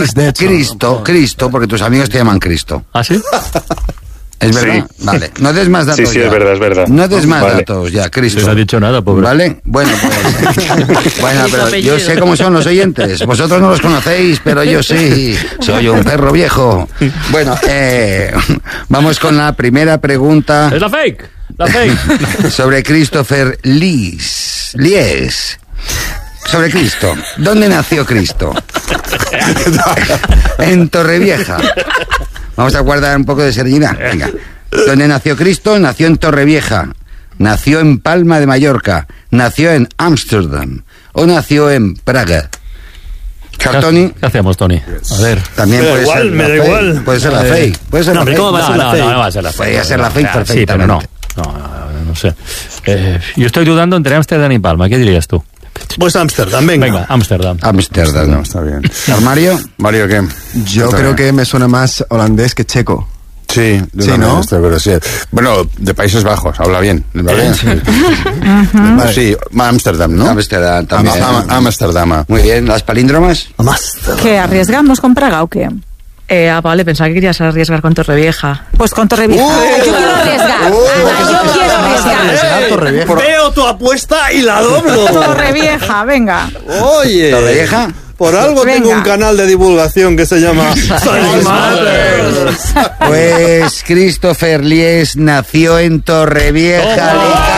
Cristo, porque tus amigos te llaman Cristo. ¿Ah, sí? ¿Es verdad? Sí. Vale. No des más datos. Sí, ya. es verdad. No des más datos ya, Cristo. No ha dicho nada, pobre. ¿Vale? Bueno, pues. Bueno, pero yo sé cómo son los oyentes. Vosotros no los conocéis, pero yo sí. Soy un perro viejo. Bueno, vamos con la primera pregunta. ¡Es la fake! ¡La fake! Sobre Christopher Lies. Sobre Cristo. ¿Dónde nació Cristo? En Torrevieja. Vamos a guardar un poco de serenidad. Venga. ¿Dónde nació Cristo? Nació en Torrevieja. Nació en Palma de Mallorca. Nació en Ámsterdam. O nació en Praga. ¿Tony? ¿Qué hacemos, Tony? A ver. También puede ser me da igual. Puede ser la fake. Puede ser la fake. ¿Cómo va a ser la fake? No va a ser la fake. Podría ser la fake perfectamente. Sí, pero no sé. Yo estoy dudando entre Ámsterdam y Palma. ¿Qué dirías tú? Pues Ámsterdam, venga. Ámsterdam. No, está bien. ¿Armario? Mario, ¿qué? Yo creo que me suena más holandés que checo. Sí, ¿no? Pero sí. Bueno, de Países Bajos, habla bien. ¿Vale? Sí, Ámsterdam, ¿no? Ámsterdam también. Ámsterdam. Muy bien, ¿las palíndromas? ¿Qué, arriesgamos con Praga o qué? Vale, pensaba que querías arriesgar con Torrevieja. Pues con Torrevieja. Yo quiero arriesgar. Yo quiero arriesgar. Veo tu apuesta y la doblo. Torrevieja, venga. Oye. ¿Torrevieja? Por algo tengo un canal de divulgación que se llama Pues Christopher Lies nació en Torrevieja.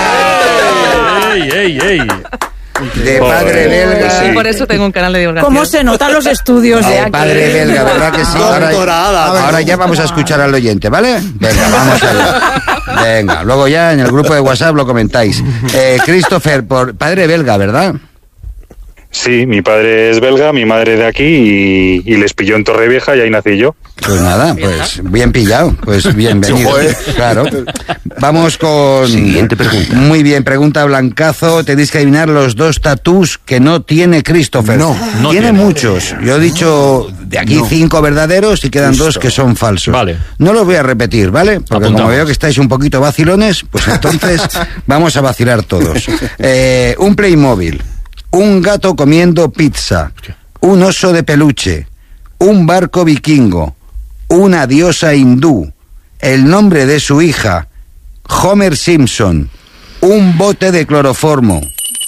¡Ey! De padre belga. Sí, por eso tengo un canal de divulgación. ¿Cómo se notan los estudios de aquí? Padre belga, ¿verdad que sí? Ahora ya vamos a escuchar al oyente, ¿vale? Venga, vamos allá. Venga, luego ya en el grupo de WhatsApp lo comentáis. Christopher, por padre belga, ¿verdad? Sí, mi padre es belga, mi madre de aquí y les pilló en Torrevieja y ahí nací yo. Pues nada, pues bien pillado, pues bienvenido. Claro. Vamos con... Siguiente pregunta. Muy bien, pregunta Blancazo. Tenéis que adivinar los 2 tatús que no tiene Christopher. No tiene muchos. Yo he dicho de aquí 5 verdaderos y quedan 2 que son falsos. Vale. No los voy a repetir, ¿vale? Porque como veo que estáis un poquito vacilones, pues entonces vamos a vacilar todos. Un Playmobil. Un gato comiendo pizza, un oso de peluche, un barco vikingo, una diosa hindú, el nombre de su hija, Homer Simpson, un bote de cloroformo.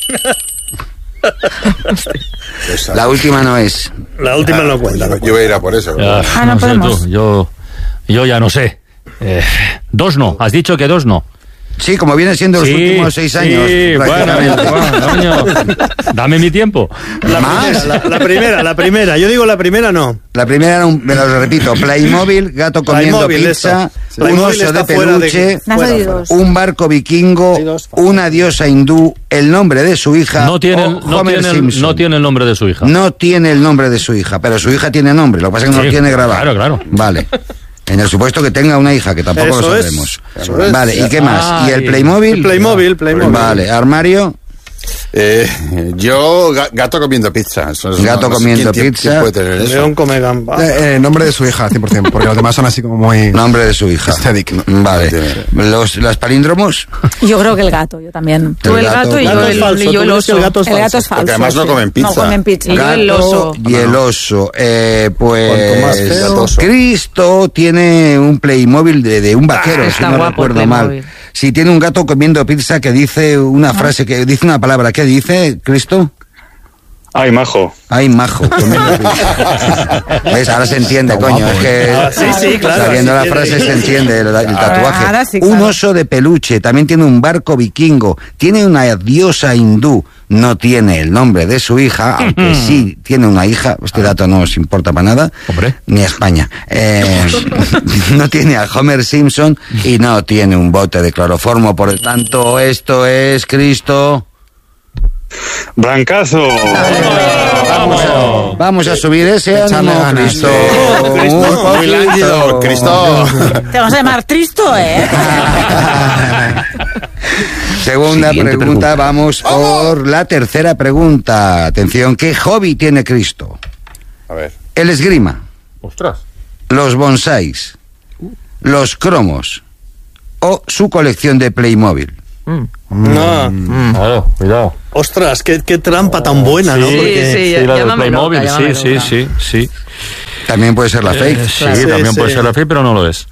La última no es. La última no cuenta. Yo voy a ir a por eso. No podemos. Sé tú, yo ya no sé. 2 no. Has dicho que 2 no. Sí, como viene siendo los últimos 6 años. Sí, bueno, dame mi tiempo. La primera. Yo digo la primera no. La primera era me lo repito, Playmobil, gato comiendo pizza, un oso de peluche, un barco vikingo, una diosa hindú, el nombre de su hija, no tiene el nombre de su hija. No tiene el nombre de su hija, pero su hija tiene nombre, lo que pasa es que no lo tiene grabado. Claro. Vale. En el supuesto que tenga una hija, que tampoco lo sabemos. Vale, ¿y qué más? ¿Y el Playmobil? El Playmobil. Vale, ¿armario? Yo, gato comiendo pizza. Gato comiendo pizza. ¿Quién puede tener eso? León come gamba. Nombre de su hija, 100%, porque los demás son así como muy... Nombre de su hija. Aesthetic. Vale. ¿Las palíndromos? Yo creo que el gato, yo también. Tú el gato y yo el oso. El gato es falso. Porque además no comen pizza. No comen pizza. Y yo el oso. Y el oso. Pues Cristo tiene un Playmobil de un vaquero, si no recuerdo mal. Si tiene un gato comiendo pizza que dice una frase, que dice una palabra, ¿qué dice, Cristo? Ay, majo. Ay, majo. ¿Ves? Ahora se entiende, coño. Es que sí, claro. sabiendo la frase se entiende el tatuaje. Ahora sí, claro. Un oso de peluche, también tiene un barco vikingo, tiene una diosa hindú, no tiene el nombre de su hija, aunque sí tiene una hija. Este dato no os importa para nada. Hombre. Ni a España. No tiene a Homer Simpson y no tiene un bote de cloroformo. Por lo tanto, esto es Cristo. Blancazo. Vamos a subir ese ánimo, Cristo. Muy lánguido, Cristo. Te vamos a llamar Tristo, Segunda pregunta, vamos por la tercera pregunta. Atención, ¿qué hobby tiene Cristo? A ver. El esgrima. Ostras. Los bonsáis. Los cromos. O su colección de Playmobil. No. Claro, cuidado. Ostras, qué trampa tan buena, ¿no? Sí, Porque- sí, la del llámame Playmobil, loca, llámame sí. También puede ser la fake. Sí, Sí, también sí. puede ser la fake, pero no lo es.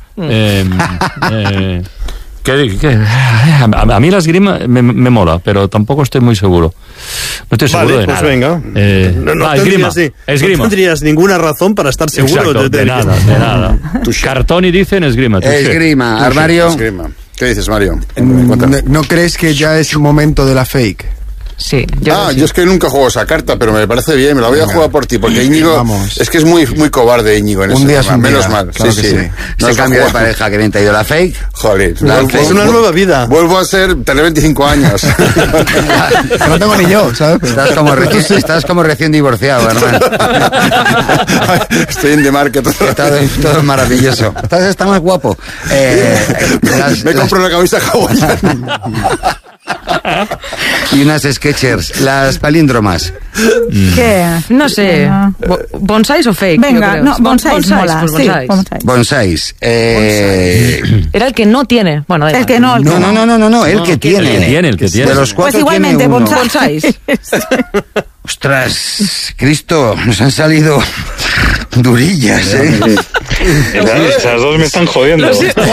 A mí la esgrima me mola, pero tampoco estoy muy seguro. No estoy seguro Vale, de pues nada. venga. No esgrima. no tendrías ninguna razón para estar seguro. Exacto, de nada. Cartoni dicen esgrima. touché. Esgrima, armario. Esgrima. ¿Qué dices, Mario? ¿No crees que ya es el momento de la fake? Sí, yo Yo es que nunca juego esa carta, pero me parece bien, me la voy a jugar por ti, porque Íñigo, Vamos. es que es muy cobarde Íñigo en Un ese día tema, es un menos día, mal. claro que sí. No Se es cambia de jugar. pareja, que bien te ha ido la fake. Joder, Es una nueva vida. Vuelvo a ser, tener 25 años. Que no tengo ni yo, ¿sabes? Pero- Estás como recién divorciado, hermano. Estoy en The Market. Todo es maravilloso. Está más guapo. Me compro una camisa hawaiana. Y unas Skechers, las palíndromas. ¿Qué? no sé. ¿Bonsáis o fake? Venga, Yo creo. no, bonsáis mola. pues Sí, bonsáis. bonsáis. Bonsáis. Era el que no tiene. Bueno, da El igual. que no, el que No, el que tiene. El que tiene. De los Pues cuatro igualmente, tiene uno. bonsáis. Ostras, Cristo, nos han salido durillas, ¿eh? Esas dos me están jodiendo.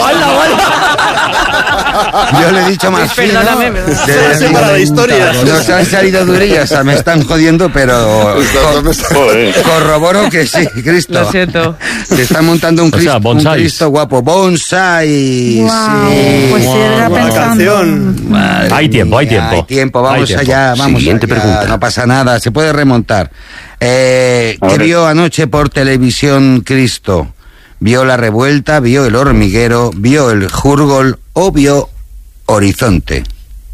Yo le he dicho más fino. Perdóname, Frase para la historia. Nos han salido durillas, o sea, me están jodiendo, pero Joder. corroboro que sí, Cristo. Lo siento. Se está montando un O sea, Cristo, un bonsáis. Cristo guapo. Bonsai. Guau, Sí. pues sí, era Buena pensando. canción. Madre Hay tiempo, hay mía, tiempo. Hay tiempo, vamos Hay tiempo. allá, vamos Siguiente allá. pregunta. No pasa nada, se puede remontar. ¿Qué Ahora. vio anoche por televisión Cristo? ¿Vio La Revuelta, vio El Hormiguero, vio El Jurgol o vio Horizonte?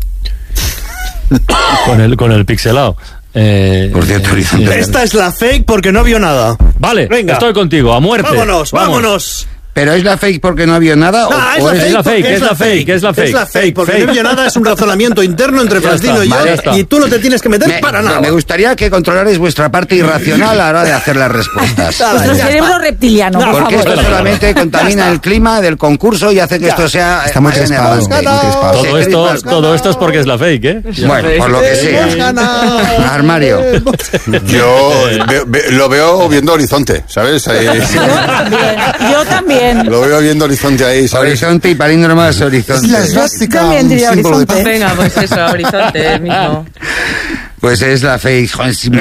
Con el pixelado. Por cierto, Horizonte. Esta es la fake porque no vio nada. Vale, Venga. estoy contigo, a muerte. Vámonos, Vamos. vámonos. ¿Pero es la fake porque no vio nada? No, es la fake, porque es la fake. Es la fake, porque Fake. no vio nada, es un razonamiento interno entre Ya Francino está, y yo, vale, ya está. y tú no te tienes que meter para nada. Me gustaría que controlarais vuestra parte irracional a la hora de hacer las respuestas. Vuestro Ya cerebro está. reptiliano, por Porque favor. esto solamente contamina el clima del concurso y hace que esto sea Está muy más crispado, enervante. muy crispado. Todo esto es porque es la fake, ¿eh? Bueno, por lo que sea. Armario. Yo lo veo viendo Horizonte, ¿sabes? Ahí, Yo también. lo veo viendo Horizonte ahí, ¿sabes? Horizonte y palíndromas horizonte. La esvástica, También un diría símbolo de horizonte. paz. Venga, pues eso, Horizonte mismo. Pues es la fake.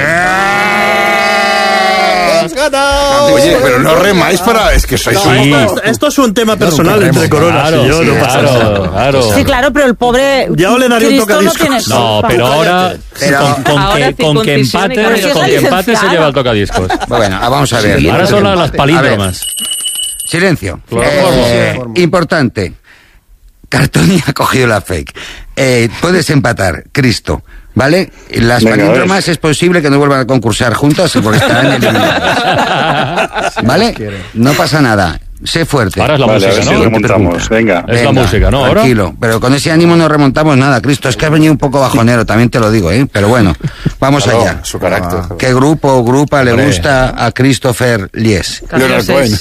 Oye, pero no remáis para... Es que sois un... Esto es un tema personal entre Coronas y yo, no pasa nada. claro. Sí, claro, pero el pobre Ya le daría un Cristo no tocadiscos. tiene No, culpa. pero ahora, Pero- Ahora con que circuncisión y empate, cambio. con que empate se lleva el tocadiscos. Bueno, vamos a ver. Ahora son las A palíndromas. ver, silencio. Cloroformo. Importante. Cartoni ha cogido la fake. Puedes empatar, Cristo. ¿Vale? Las Venga, palíndromas ves. es posible que no vuelvan a concursar juntas porque estarán eliminadas. ¿Vale? No pasa nada. Sé fuerte. Ahora es la Vale, a música, ver si ¿no? remontamos. Venga. Es la Venga, música, ¿no? Ahora. Tranquilo, pero con ese ánimo no remontamos nada, Cristo. Es que has venido un poco bajonero, también te lo digo, ¿eh? Pero bueno, vamos Claro, allá. su carácter. ¿Qué grupo o grupa le Hombre. gusta a Christopher Lies? Cambio Leonard 6.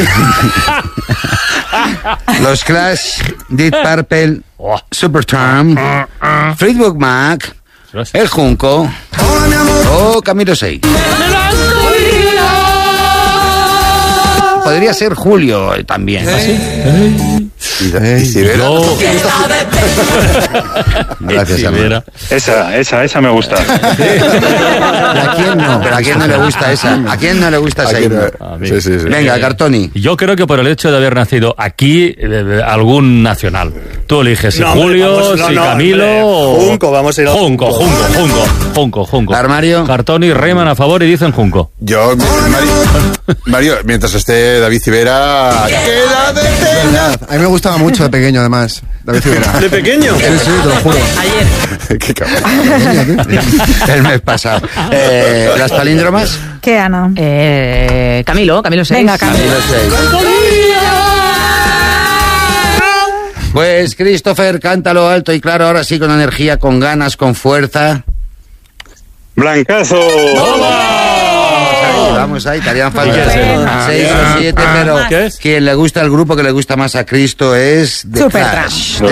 Los Clash, Deep Purple, Supertramp, Fleetwood Mac, El Junco o Camilo 6. Podría ser Julio también. Y si verás- Yo, Gracias, si hermano. viera. Esa me gusta. ¿Y a quién no? Pero ¿a quién no le gusta esa? ¿A quién no le gusta esa? Aquí no- himno? A mí. Sí, sí, sí. Venga, Cartoni. Yo creo que por el hecho de haber nacido aquí, algún nacional. Tú eliges si No, Julio, vamos, no, si no, Camilo hombre. o... Junco, vamos a ir al Junco. Armario. Cartoni reman a favor y dicen Junco. Yo, Mario, mientras esté David Civera... ¡Queda de pena! A mí me gustaba mucho de pequeño, además. David Civera. ¿De pequeño? Sí, sí, te lo juro. Ayer. ¡Qué cabrón! El mes pasado. ¿Las palíndromas? ¿Qué, Ana? Camilo 6. Venga, Camilo. Pues Christopher, cántalo alto y claro, ahora sí con energía, con ganas, con fuerza. Blancazo. Vamos ahí, te harían falta Venga. 6 o 7, pero ¿Qué es? quien le gusta el grupo que le gusta más a Cristo es The Supertramp. Clash. Los